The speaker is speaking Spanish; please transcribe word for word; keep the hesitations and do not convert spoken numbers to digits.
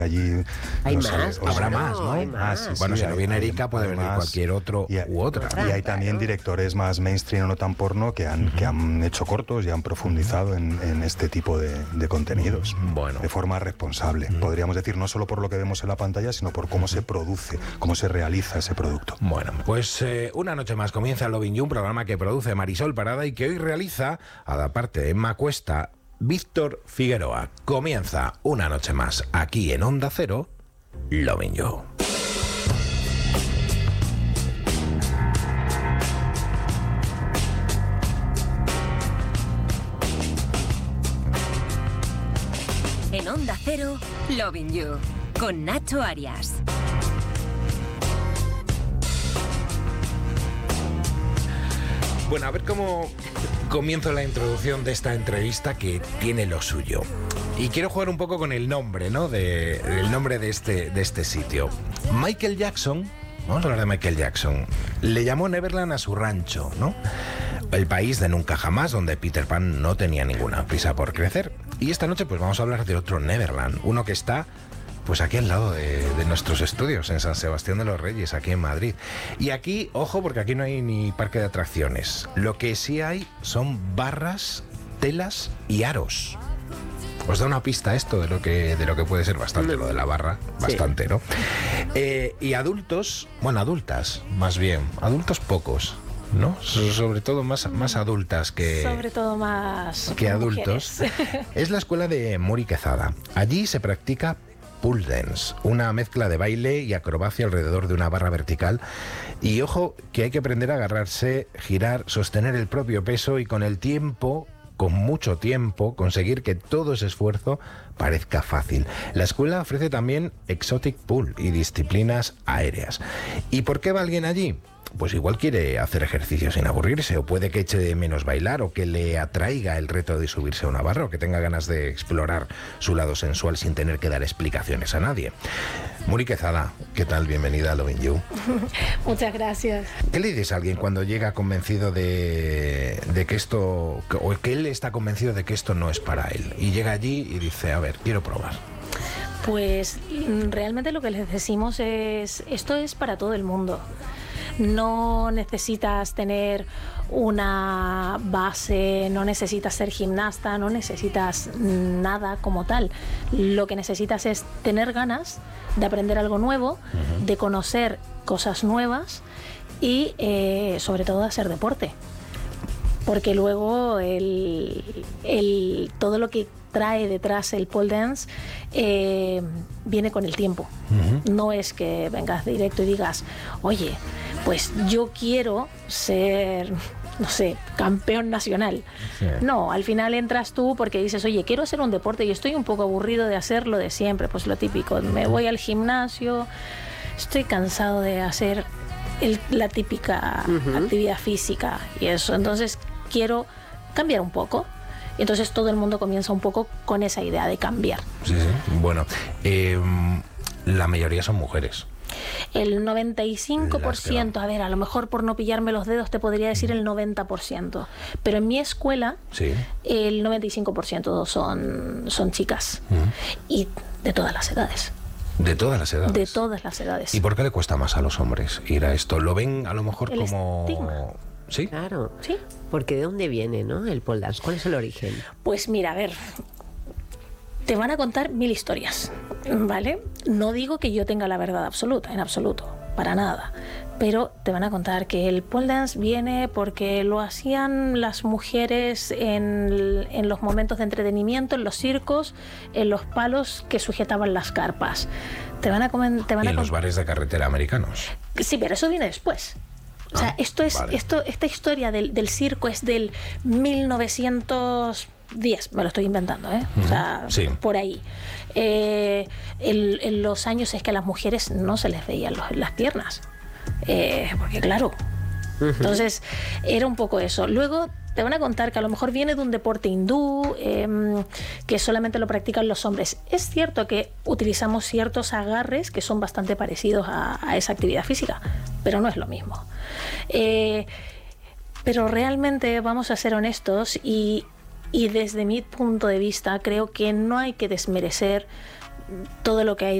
Allí hay no más, sé, claro, habrá más, ¿no? hay más. Ah, sí, Bueno, sí, si no hay- viene hay- Erika, puede hay venir más. cualquier otro y, u otra. Y hay Claro. también directores más mainstream o no tan porno que han, uh-huh. que han hecho cortos y han profundizado en, en este tipo de, de contenidos. Bueno. De forma responsable. Uh-huh. Podríamos decir, no solo por lo que vemos en la pantalla, sino por cómo uh-huh. se produce, cómo se realiza ese producto. Bueno, pues eh, una noche más comienza Lovin' You, un programa que produce Marisol Parada y que hoy realiza, a la parte de Emma Cuesta, Víctor Figueroa. Comienza una noche más aquí en Onda Cero, Lovin' You. En Onda Cero, Lovin' You, con Nacho Arias. Bueno, a ver cómo comienzo la introducción de esta entrevista que tiene lo suyo. Y quiero jugar un poco con el nombre, ¿no? De, el nombre de este, de este sitio. Michael Jackson, vamos a hablar de Michael Jackson, le llamó Neverland a su rancho, ¿no? El país de nunca jamás, donde Peter Pan no tenía ninguna prisa por crecer. Y esta noche pues vamos a hablar de otro Neverland, uno que está pues aquí al lado de, de nuestros estudios, en San Sebastián de los Reyes, aquí en Madrid. Y aquí, ojo, porque aquí no hay ni parque de atracciones. Lo que sí hay son barras, telas y aros. Os da una pista esto de lo que, de lo que puede ser bastante, lo de la barra, bastante, sí. ¿no? Eh, y adultos, bueno, adultas, más bien, adultos pocos, ¿no? Sobre todo más, más adultas que... Sobre todo más... que adultos. Es la escuela de Muri Quezada. Allí se practica pole dance, una mezcla de baile y acrobacia alrededor de una barra vertical. Y ojo, que hay que aprender a agarrarse, girar, sostener el propio peso y con el tiempo, con mucho tiempo, conseguir que todo ese esfuerzo parezca fácil. La escuela ofrece también exotic pool y disciplinas aéreas. ¿Y por qué va alguien allí? Pues igual quiere hacer ejercicio sin aburrirse, o puede que eche de menos bailar, o que le atraiga el reto de subirse a una barra, o que tenga ganas de explorar su lado sensual sin tener que dar explicaciones a nadie. Muri Quezada, ¿qué tal? Bienvenida a Lovin' You. Muchas gracias. ¿Qué le dices a alguien cuando llega convencido de, de que esto, o que él está convencido de que esto no es para él, y llega allí y dice, a ver, quiero probar? Pues realmente lo que les decimos es, esto es para todo el mundo. No necesitas tener una base, no necesitas ser gimnasta, no necesitas nada como tal. Lo que necesitas es tener ganas de aprender algo nuevo, uh-huh. de conocer cosas nuevas y eh, sobre todo de hacer deporte. Porque luego el, el, todo lo que trae detrás el pole dance eh, viene con el tiempo. Uh-huh. No es que vengas directo y digas, oye, pues yo quiero ser, no sé, campeón nacional. Sí. No, al final entras tú porque dices, oye, quiero hacer un deporte y estoy un poco aburrido de hacerlo de siempre, pues lo típico, me voy al gimnasio, estoy cansado de hacer el, la típica uh-huh. actividad física y eso, entonces quiero cambiar un poco. Entonces todo el mundo comienza un poco con esa idea de cambiar. Sí, sí. Bueno, eh, la mayoría son mujeres. El noventa y cinco por ciento, a ver, a lo mejor por no pillarme los dedos te podría decir el noventa por ciento, pero en mi escuela sí. el noventa y cinco por ciento son, son chicas uh-huh. y de todas las edades. De todas las edades. De todas las edades. ¿Y por qué le cuesta más a los hombres ir a esto? ¿Lo ven a lo mejor el como...? Estigma. ¿Sí? Claro. Sí. Porque ¿de dónde viene, no, el pole dance? ¿Cuál es el origen? Pues mira, a ver, te van a contar mil historias, ¿vale? No digo que yo tenga la verdad absoluta, en absoluto, para nada. Pero te van a contar que el pole dance viene porque lo hacían las mujeres en, en los momentos de entretenimiento, en los circos, en los palos que sujetaban las carpas. Te van a comen, te van y a en los bares de carretera americanos. Sí, pero eso viene después. O sea, ah, esto es, vale. esto, esta historia del, del circo es del mil novecientos diez, me lo estoy inventando, ¿eh? Uh-huh. O sea, sí. por ahí. Eh, en, en los años es que a las mujeres no se les veían los, las piernas. Eh, porque claro, uh-huh. entonces era un poco eso. Luego te van a contar que a lo mejor viene de un deporte hindú, eh, que solamente lo practican los hombres. Es cierto que utilizamos ciertos agarres que son bastante parecidos a, a esa actividad física, pero no es lo mismo. Eh, pero realmente vamos a ser honestos y, y desde mi punto de vista creo que no hay que desmerecer todo lo que hay